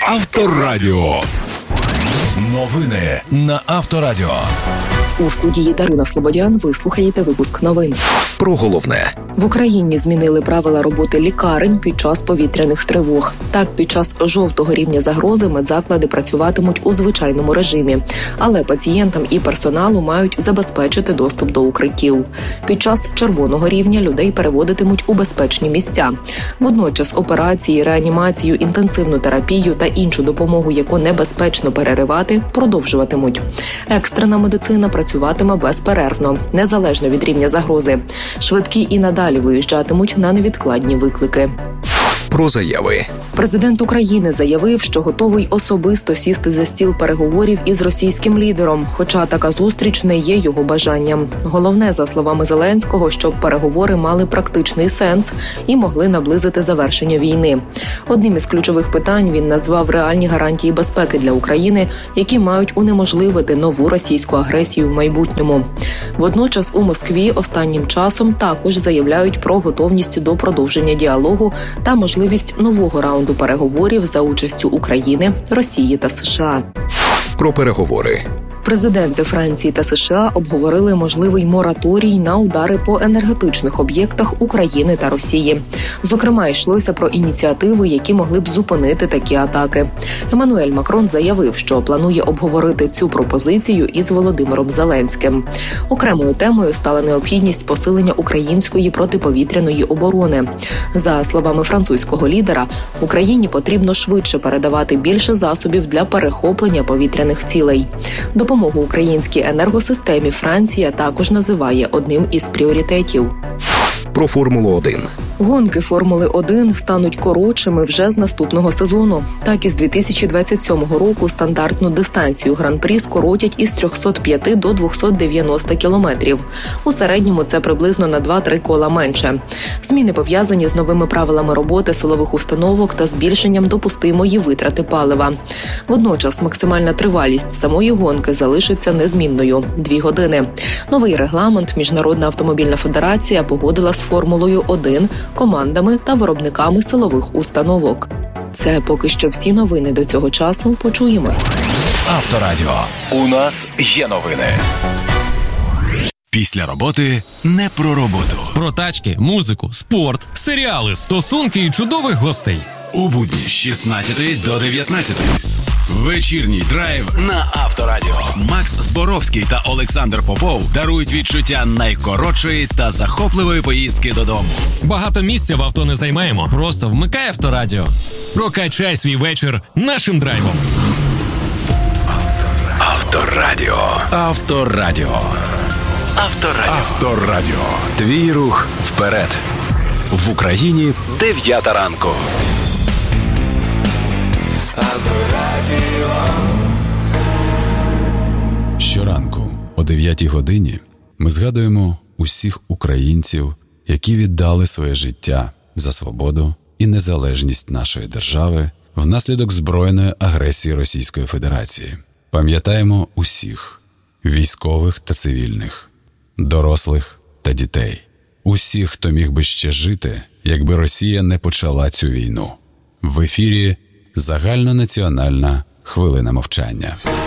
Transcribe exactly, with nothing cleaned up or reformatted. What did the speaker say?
Авторадіо. Новини на Авторадіо. У студії Дарина Слободян ви слухаєте випуск новин. Про головне. В Україні змінили правила роботи лікарень під час повітряних тривог. Так, під час жовтого рівня загрози медзаклади працюватимуть у звичайному режимі. Але пацієнтам і персоналу мають забезпечити доступ до укриттів. Під час червоного рівня людей переводитимуть у безпечні місця. Водночас операції, реанімацію, інтенсивну терапію та іншу допомогу, яку небезпечно переривати, продовжуватимуть. Екстрена медицина працюватиме безперервно, незалежно від рівня загрози. Швидкі і надалі виїжджатимуть на невідкладні виклики. Про заяви. Президент України заявив, що готовий особисто сісти за стіл переговорів із російським лідером, хоча така зустріч не є його бажанням. Головне, за словами Зеленського, щоб переговори мали практичний сенс і могли наблизити завершення війни. Одним із ключових питань він назвав реальні гарантії безпеки для України, які мають унеможливити нову російську агресію в майбутньому. Водночас у Москві останнім часом також заявляють про готовність до продовження діалогу та можливість нового раунду переговорів за участю України, Росії та США. Про переговори. Президенти Франції та США обговорили можливий мораторій на удари по енергетичних об'єктах України та Росії. Зокрема, йшлося про ініціативи, які могли б зупинити такі атаки. Еммануель Макрон заявив, що планує обговорити цю пропозицію із Володимиром Зеленським. Окремою темою стала необхідність посилення української протиповітряної оборони. За словами французького лідера, Україні потрібно швидше передавати більше засобів для перехоплення повітряних цілей. Допомогу українській енергосистемі Франція також називає одним із пріоритетів. Про Формулу один. Гонки Формули один стануть коротшими вже з наступного сезону. Так, із дві тисячі двадцять сьомого року стандартну дистанцію Гран-прі скоротять із трьохсот п'яти до двохсот дев'яноста кілометрів. У середньому це приблизно на два-три кола менше. Зміни пов'язані з новими правилами роботи силових установок та збільшенням допустимої витрати палива. Водночас максимальна тривалість самої гонки залишиться незмінною – дві години. Новий регламент Міжнародна автомобільна федерація погодила з Формулою один, командами та виробниками силових установок. Це поки що всі новини до цього часу. Почуємось. Авторадіо. У нас є новини. Після роботи не про роботу. Про тачки, музику, спорт, серіали, стосунки і чудових гостей. У будні з шістнадцятої до дев'ятнадцятої. Вечірній драйв на Авторадіо. Макс Зборовський та Олександр Попов дарують відчуття найкоротшої та захопливої поїздки додому. Багато місця в авто не займаємо. Просто вмикай Авторадіо. Прокачай свій вечір нашим драйвом. Авторадіо. Авторадіо. Авторадіо. Авторадіо. Твій рух вперед. В Україні дев'ята ранку. Щоранку о дев'ятій годині ми згадуємо усіх українців, які віддали своє життя за свободу і незалежність нашої держави внаслідок збройної агресії Російської Федерації. Пам'ятаємо усіх – військових та цивільних, дорослих та дітей. Усіх, хто міг би ще жити, якби Росія не почала цю війну. В ефірі загальнонаціональна хвилина мовчання.